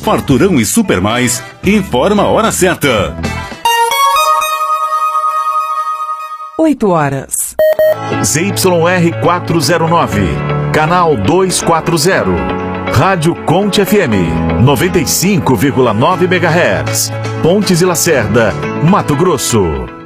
Farturão e Super Mais informa a hora certa. 8 horas. ZYR 409, canal 240. Rádio Conte FM, 95,9 MHz. Pontes e Lacerda, Mato Grosso.